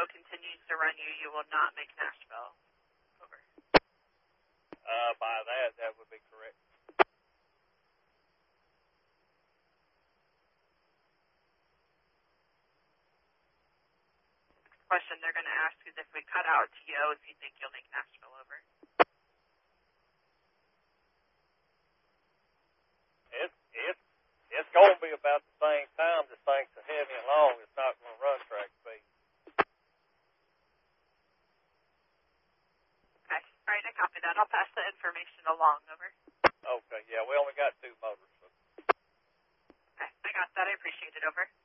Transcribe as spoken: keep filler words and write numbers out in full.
continues to run you, you will not make Nashville. Over. Uh, by that, that would be correct. Next question they're going to ask is if we cut out T O, if you think you'll make Nashville over. It's, it's, it's going to be about the same time. This thing's so heavy and long, it's not going to run track speed. Okay. All right, I copy that. I'll pass the information along. Over. Okay, yeah, we only got two motors. So. Okay, I got that. I appreciate it. Over.